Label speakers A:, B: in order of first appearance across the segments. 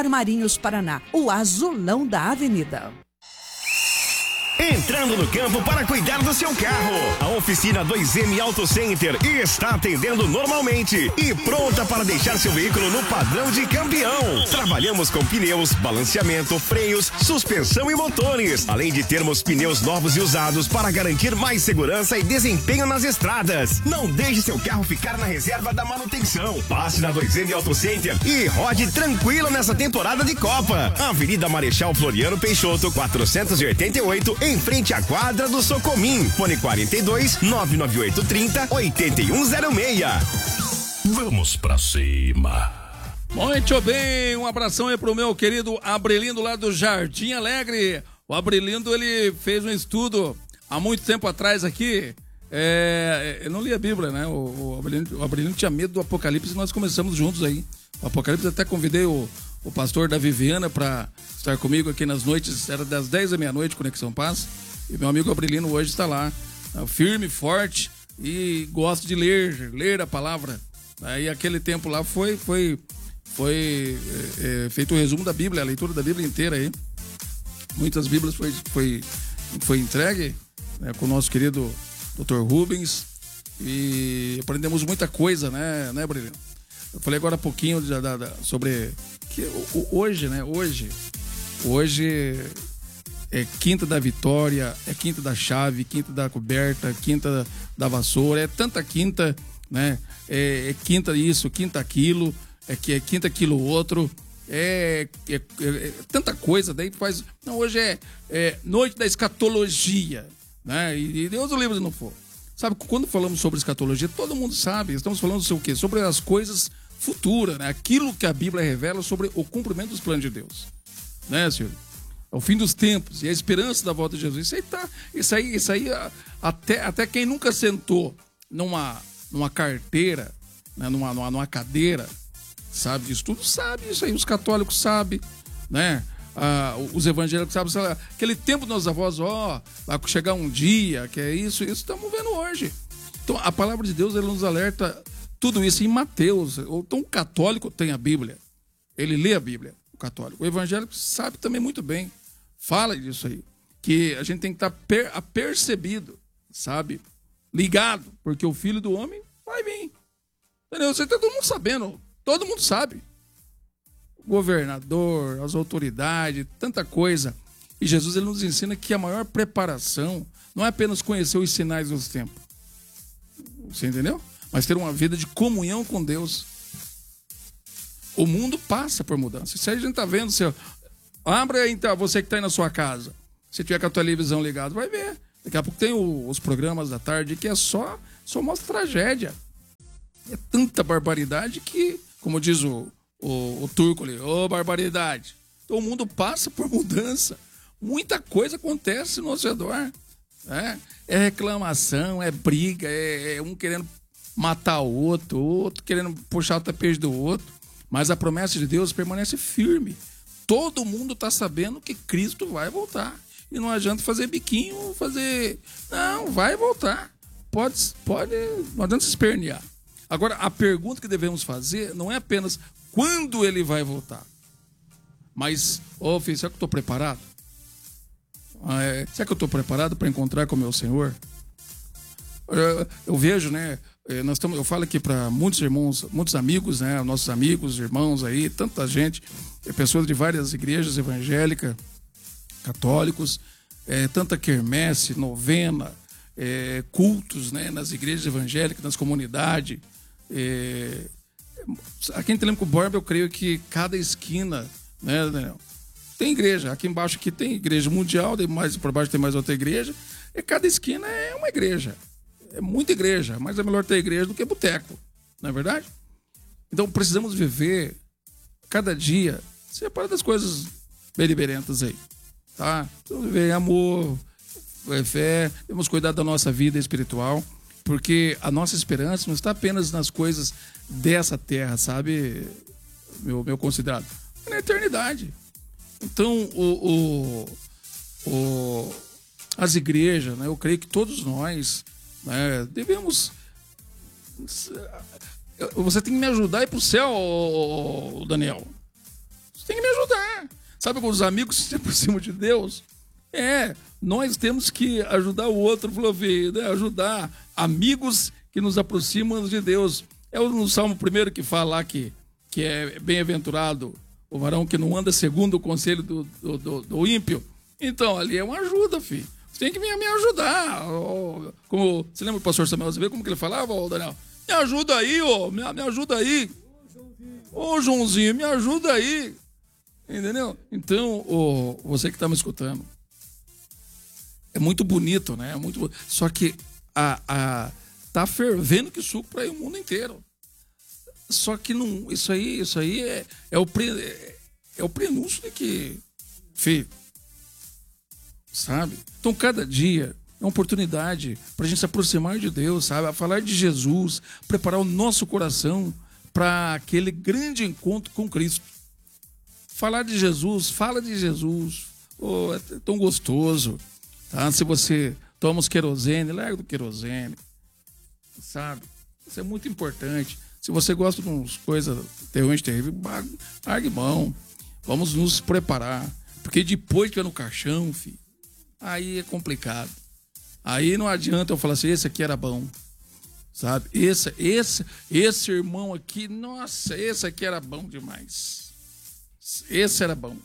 A: Armarinhos Paraná, o azulão da avenida.
B: Entrando no campo para cuidar do seu carro. A oficina 2M Auto Center está atendendo normalmente e pronta para deixar seu veículo no padrão de campeão. Trabalhamos com pneus, balanceamento, freios, suspensão e motores, além de termos pneus novos e usados para garantir mais segurança e desempenho nas estradas. Não deixe seu carro ficar na reserva da manutenção. Passe na 2M Auto Center e rode tranquilo nessa temporada de Copa. Avenida Marechal Floriano Peixoto, 488, em frente à quadra do Socomim. Fone 42 998 30 8106.
C: Vamos pra cima.
D: Muito bem, um abração aí pro meu querido Abrelindo lá do Jardim Alegre. O Abrelindo, ele fez um estudo há muito tempo atrás aqui. Eu não li a Bíblia, né? O Abrelindo tinha medo do Apocalipse e nós começamos juntos aí. O Apocalipse, até convidei o pastor da Viviana para estar comigo aqui nas noites, era das 10 à meia-noite, Conexão Paz. E meu amigo Abrelino hoje está lá, firme, forte e gosta de ler a palavra. Aí aquele tempo lá foi feito o resumo da Bíblia, a leitura da Bíblia inteira aí. Muitas Bíblias foi entregue, né, com o nosso querido Dr. Rubens e aprendemos muita coisa, né, Abrelino? Eu falei agora há pouquinho sobre que hoje, né? Hoje é quinta da vitória, é quinta da chave, quinta da coberta, quinta da vassoura, é tanta quinta, né? É quinta isso, quinta aquilo, é quinta aquilo outro, é tanta coisa, daí faz. Não, hoje é noite da escatologia, né? E Deus o livre se não for. Sabe, quando falamos sobre escatologia, todo mundo sabe, estamos falando sobre o quê? Sobre as coisas futuras, né? Aquilo que a Bíblia revela sobre o cumprimento dos planos de Deus, né, senhor? O fim dos tempos e a esperança da volta de Jesus. Isso aí até quem nunca sentou numa carteira, né, numa cadeira, sabe disso tudo, sabe isso aí. Os católicos sabem, né? Os evangélicos sabem, aquele tempo dos nossos avós, vai chegar um dia, que é isso estamos vendo hoje. Então a palavra de Deus, ela nos alerta tudo isso em Mateus. Então o católico tem a Bíblia, ele lê a Bíblia, o católico. O evangélico sabe também muito bem, fala disso aí, que a gente tem que estar apercebido, sabe, ligado, porque o Filho do Homem vai vir, entendeu? Você tá todo mundo sabendo, todo mundo sabe. O governador, as autoridades, tanta coisa. E Jesus, ele nos ensina que a maior preparação não é apenas conhecer os sinais dos tempos, você entendeu? Mas ter uma vida de comunhão com Deus. O mundo passa por mudança. Se a gente tá vendo, abre aí, então, você que tá aí na sua casa. Se tiver com a televisão ligada, vai ver. Daqui a pouco tem os programas da tarde que só mostra tragédia. É tanta barbaridade que, como diz o turco ali, barbaridade. Então o mundo passa por mudança. Muita coisa acontece no nosso redor. É reclamação, é briga, é um querendo matar o outro querendo puxar o tapete do outro. Mas a promessa de Deus permanece firme. Todo mundo está sabendo que Cristo vai voltar. E não adianta fazer biquinho, Não, vai voltar. Pode, não adianta se espernear. Agora, a pergunta que devemos fazer não é apenas quando ele vai voltar. Mas, filho, será que eu estou preparado? Será que eu estou preparado para encontrar com o meu Senhor? Eu vejo, né? Eu falo aqui para muitos irmãos, muitos amigos, né? Nossos amigos, irmãos aí, tanta gente, pessoas de várias igrejas evangélicas, católicos, tanta quermesse, novena, cultos, né? Nas igrejas evangélicas, nas comunidades. Aqui em Telêmaco Borba, eu creio que cada esquina, né, Daniel, tem igreja. Aqui embaixo aqui tem igreja mundial, mais por baixo tem mais outra igreja. E cada esquina é uma igreja. É muita igreja, mas é melhor ter igreja do que boteco, não é verdade? Então precisamos viver cada dia separado das coisas beriberentas aí, tá? Então, viver em amor, fé, temos que cuidar da nossa vida espiritual, porque a nossa esperança não está apenas nas coisas dessa terra, sabe, meu considerado? É na eternidade. Então, as igrejas, né, eu creio que todos nós, né, devemos... Você tem que me ajudar a ir pro céu, Daniel. Você tem que me Sabe, com os amigos se aproximam de Deus? Nós temos que ajudar o outro, Flávio, né? Ajudar amigos que nos aproximam de Deus. É no Salmo 1 que fala lá que é bem-aventurado o varão que não anda segundo o conselho do ímpio. Então, ali é uma ajuda, filho. Você tem que me ajudar. Como, você lembra do pastor Samuel Azevedo, como que ele falava, Daniel? Me ajuda aí, me ajuda aí. Ô, Joãozinho, me ajuda aí. Entendeu? Então, você que está me escutando, é muito bonito, né? Só que tá fervendo que suco para ir o mundo inteiro. Só que não, isso aí é o prenúncio de que, filho, sabe? Então, cada dia é uma oportunidade para a gente se aproximar de Deus, sabe? A falar de Jesus, preparar o nosso coração para aquele grande encontro com Cristo. Falar de Jesus, fala de Jesus. É tão gostoso. Tá? Se você toma os querosene, larga do querosene. Sabe? Isso é muito importante. Se você gosta de umas coisas terríveis, largue mão. Vamos nos preparar. Porque depois que é no caixão, filho, aí é complicado. Aí não adianta eu falar assim, esse aqui era bom. Sabe? Esse irmão aqui, nossa, esse aqui era bom demais. Esse era bom.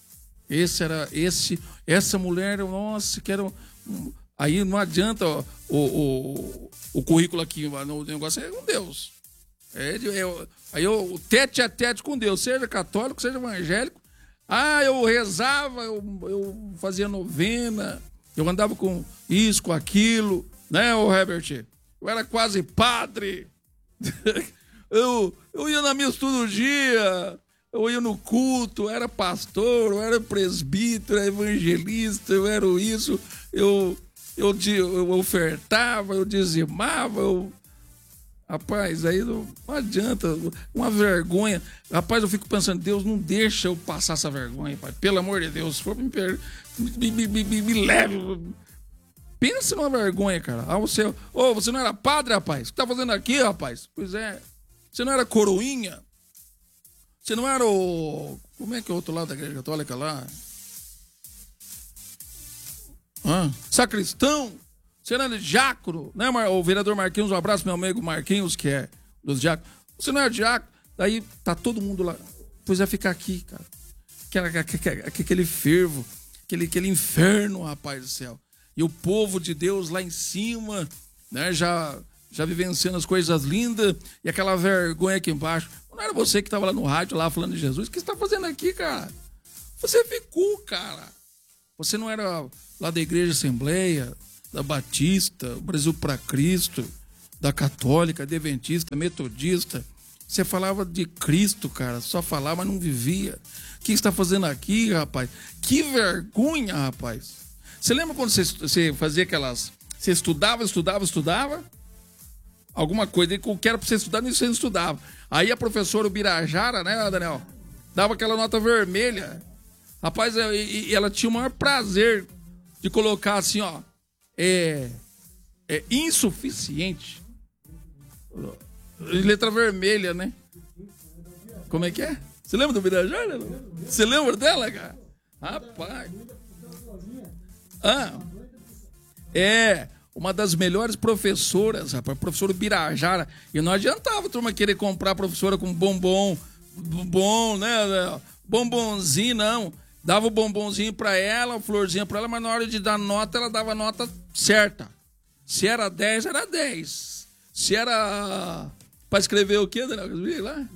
D: Essa mulher, nossa, que era aí não adianta o currículo aqui, o negócio é com Deus. Aí o tete a tete com Deus, seja católico, seja evangélico. Eu rezava, eu fazia novena, eu andava com isso, com aquilo, né, ô Herbert? Eu era quase padre. eu ia na missa todo dia. Eu ia no culto, eu era pastor, eu era presbítero, eu era evangelista, eu era isso, eu ofertava, eu dizimava, Rapaz, aí não adianta, uma vergonha. Rapaz, eu fico pensando, Deus, não deixa eu passar essa vergonha, pai. Pelo amor de Deus, se for me leve. Pensa numa vergonha, cara. Você não era padre, rapaz? O que tá fazendo aqui, rapaz? Pois é, você não era coroinha? Você não era o... Como é que é o outro lado da igreja católica lá? Sacristão? Você não era diácono? Né, o vereador Marquinhos, um abraço, meu amigo Marquinhos, que é dos diáconos. Você não é diácono? Daí tá todo mundo lá. Pois é, ficar aqui, cara. Aquele fervo, aquele inferno, rapaz do céu. E o povo de Deus lá em cima, né, já vivenciando as coisas lindas, e aquela vergonha aqui embaixo. Não era você que estava lá no rádio, lá falando de Jesus? O que você está fazendo aqui, cara? Você ficou, cara. Você não era lá da Igreja Assembleia, da Batista, Brasil para Cristo, da Católica, da Adventista, Metodista. Você falava de Cristo, cara. Só falava, mas não vivia. O que você está fazendo aqui, rapaz? Que vergonha, rapaz. Você lembra quando você fazia aquelas... Você estudava? Alguma coisa que era pra você estudar, você não estudava. Aí a professora Birajara, né, Daniel? Dava aquela nota vermelha. Rapaz, e ela tinha o maior prazer de colocar assim, ó. Insuficiente. Letra vermelha, né? Como é que é? Você lembra do Birajara? Você lembra dela, cara? Rapaz. Uma das melhores professoras, rapaz, professora Birajara. E não adiantava a turma querer comprar a professora com bombom, né? Bombonzinho, não. Dava o bombonzinho pra ela, a florzinha pra ela, mas na hora de dar nota, ela dava a nota certa. Se era 10, era 10. Se era pra escrever o quê, Daniel? Viu lá?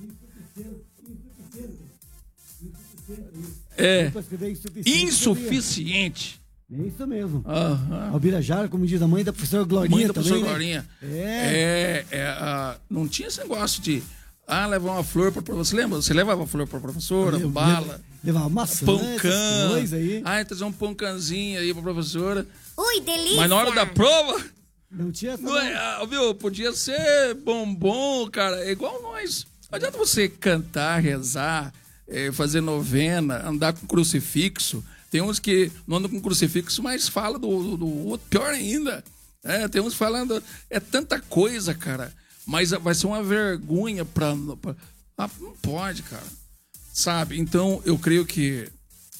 D: Insuficiente.
E: É isso mesmo.
D: Uhum.
E: A Birajara, como diz a mãe da professora Glorinha.
D: Mãe da professora
E: também,
D: Glorinha.
E: Né?
D: Não tinha esse negócio de levar uma flor pra professora. Você lembra? Você levava flor pra professora, bala.
E: Levava maçã,
D: pão
E: aí.
D: Trazer um pãocanzinho aí pra professora.
F: Ui, delícia!
D: Mas na hora da prova...
E: Não tinha essa...
D: Viu? Podia ser bombom, cara. É igual nós. Não adianta você cantar, rezar, fazer novena, andar com crucifixo. Tem uns que não andam com crucifixo, mas fala do outro. Pior ainda. Tem uns falando... É tanta coisa, cara. Mas vai ser uma vergonha pra não pode, cara. Sabe? Então, eu creio que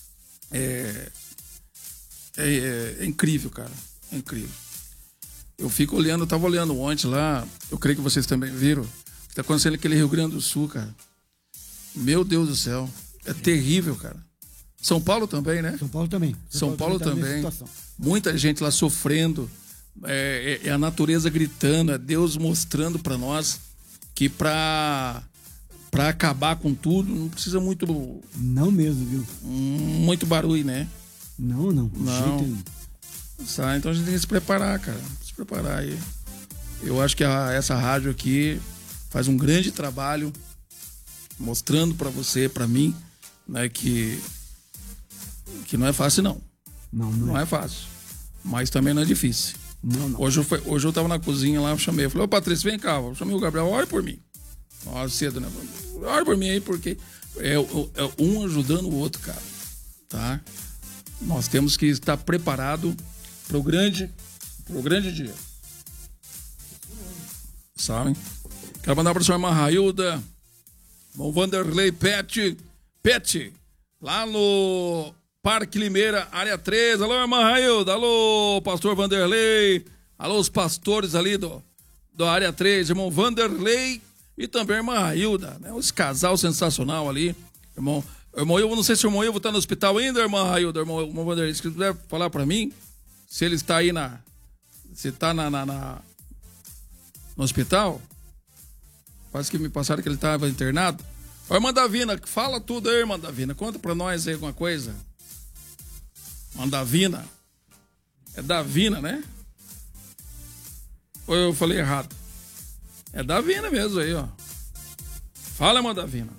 D: É incrível, cara. É incrível. Eu fico olhando, eu tava olhando ontem lá, eu creio que vocês também viram, que tá acontecendo aquele Rio Grande do Sul, cara. Meu Deus do céu. É terrível, cara. São Paulo também, né?
E: São Paulo também.
D: São Paulo
E: tá na mesma
D: também.
E: situação.
D: Muita gente lá sofrendo. É a natureza gritando, é Deus mostrando pra nós que pra acabar com tudo não precisa muito
E: Não mesmo, viu?
D: barulho, né?
E: Não.
D: Não.
E: Jeito nenhum.
D: Sabe? Então a gente tem que se preparar, cara. Se preparar aí. Eu acho que essa rádio aqui faz um grande trabalho mostrando pra você, pra mim, né, que não é fácil, não. Não é fácil. Mas também não é difícil.
E: Não.
D: Hoje eu tava na cozinha lá, eu chamei. Eu falei, ô Patrícia, vem cá. Eu chamei o Gabriel, ore por mim. Ó, cedo, né? Ore por mim aí, porque é um ajudando o outro, cara. Tá? Nós temos que estar preparado pro grande dia. Sabe? Quero mandar para a senhora Railda, o Vanderlei Pet, lá no Parque Limeira, área 3. Alô, irmã Railda. Alô, pastor Vanderlei. Alô, os pastores ali do área 3, irmão Vanderlei e também a irmã Railda, né? Esse casal sensacional ali, irmão Ivo, não sei se o irmão Ivo tá no hospital ainda, irmã Railda, irmão Vanderlei, se quiser falar para mim, se ele está aí se tá no hospital. Quase que me passaram que ele estava internado. Ô, irmã Davina, fala tudo aí, irmã Davina. Conta pra nós aí alguma coisa. Irmã Davina. É Davina, né? Ou eu falei errado? É Davina mesmo aí, ó. Fala, irmã Davina.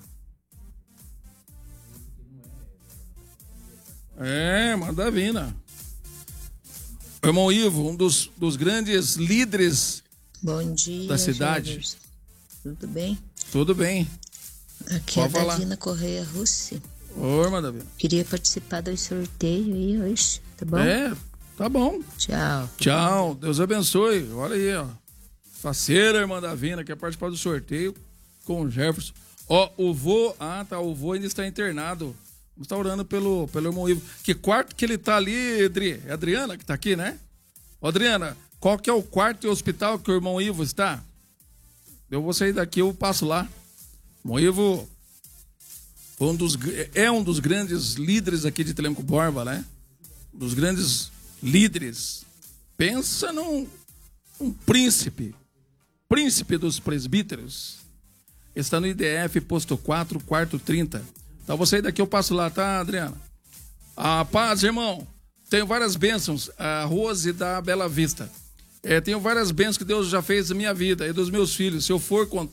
D: Irmã Davina. O irmão Ivo, um dos grandes líderes
F: Bom dia,
D: da cidade.
F: Jefferson. Tudo bem?
D: Tudo bem.
F: Aqui
D: Pode
F: é a
D: falar.
F: Davina Correia Russi.
D: Oi, irmã Davina.
F: Queria participar do sorteio aí hoje, tá bom?
D: Tá bom.
F: Tchau.
D: Tchau. Deus abençoe. Olha aí, ó. Faceira, irmã Davina, quer participar do sorteio com o Jefferson. Ó, o vô ainda está internado. Vamos estar orando pelo irmão Ivo. Que quarto que ele tá ali, Adri? É a Adriana que tá aqui, né? Ô, Adriana, qual que é o quarto e hospital que o irmão Ivo está? Eu vou sair daqui, eu passo lá. O irmão Ivo é um dos grandes líderes aqui de Telêmaco Borba, né? Um dos grandes líderes. Pensa num príncipe dos presbíteros. Está no IDF, posto 4, quarto 30. Então vou sair daqui, eu passo lá, tá, Adriana? A paz, irmão. Tenho várias bênçãos. A Rose da Bela Vista. Tenho várias bênçãos que Deus já fez na minha vida e dos meus filhos. Se eu for contar